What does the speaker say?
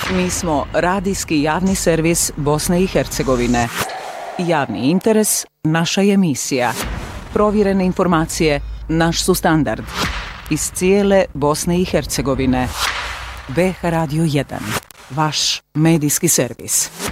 Mi smo radijski javni servis Bosne i Hercegovine. Javni interes, naša emisija. Provjerene informacije, naš su standard. Iz cijele Bosne i Hercegovine. BH Radio 1, vaš medijski servis.